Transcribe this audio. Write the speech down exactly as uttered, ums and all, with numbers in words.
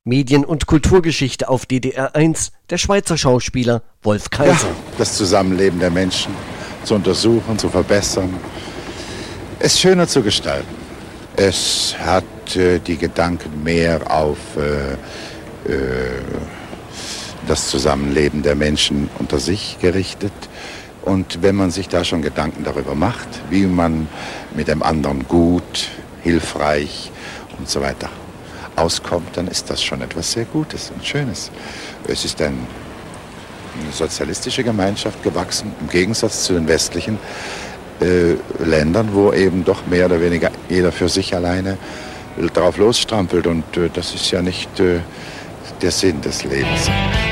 Medien- und Kulturgeschichte auf D D R eins, der Schweizer Schauspieler Wolf Kaiser. Ja, das Zusammenleben der Menschen zu untersuchen, zu verbessern, es schöner zu gestalten. Es hat äh, die Gedanken mehr auf äh, äh, das Zusammenleben der Menschen unter sich gerichtet. Und wenn man sich da schon Gedanken darüber macht, wie man mit dem anderen gut, hilfreich und so weiter auskommt, dann ist das schon etwas sehr Gutes und Schönes. Es ist ein, eine sozialistische Gemeinschaft gewachsen, im Gegensatz zu den westlichen äh, Ländern, wo eben doch mehr oder weniger jeder für sich alleine drauf losstrampelt. Und äh, das ist ja nicht äh, der Sinn des Lebens.